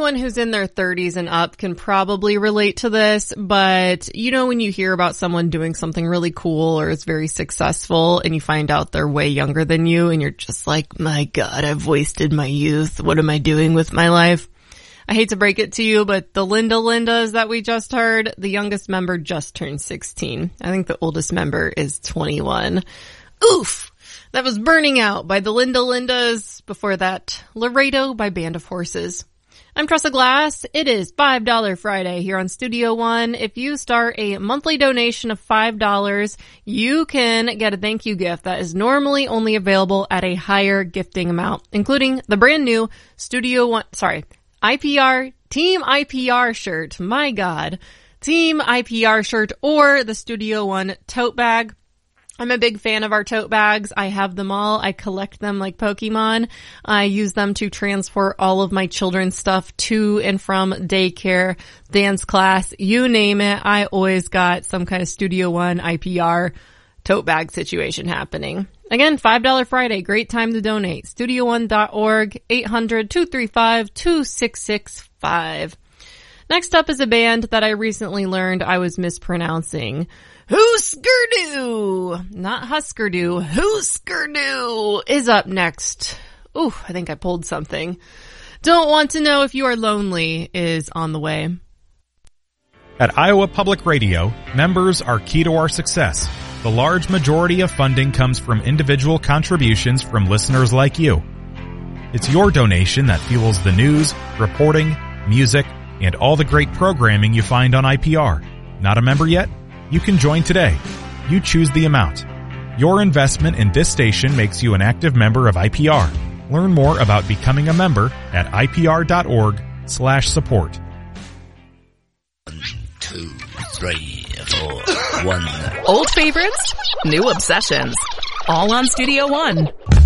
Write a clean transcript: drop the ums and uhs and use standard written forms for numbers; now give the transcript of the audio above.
anyone who's in their 30s and up can probably relate to this, but you know when you hear about someone doing something really cool or is very successful and you find out they're way younger than you and you're just like, my God, I've wasted my youth. What am I doing with my life? I hate to break it to you, but the Lindas that we just heard, the youngest member just turned 16. I think the oldest member is 21. Oof! That was Burning Out by the Lindas. Before that, Laredo by Band of Horses. I'm Tressa Glass. It is $5 Friday here on Studio One. If you start a monthly donation of $5, you can get a thank you gift that is normally only available at a higher gifting amount, including the brand new IPR, Team IPR shirt. My God. Team IPR shirt or the Studio One tote bag. I'm a big fan of our tote bags. I have them all. I collect them like Pokemon. I use them to transport all of my children's stuff to and from daycare, dance class, you name it. I always got some kind of Studio One IPR tote bag situation happening. Again, $5 Friday. Great time to donate. StudioOne.org, 800-235-2665. Next up is a band that I recently learned I was mispronouncing. Husker-Du! Not Husker-Du. Husker-Du is up next. Ooh, I think I pulled something. Don't Want to Know If You Are Lonely is on the way. At Iowa Public Radio, members are key to our success. The large majority of funding comes from individual contributions from listeners like you. It's your donation that fuels the news, reporting, music, and all the great programming you find on IPR. Not a member yet? You can join today. You choose the amount. Your investment in this station makes you an active member of IPR. Learn more about becoming a member at ipr.org/support. 1, 2, 3, 4, 1. Old favorites, new obsessions. All on Studio One.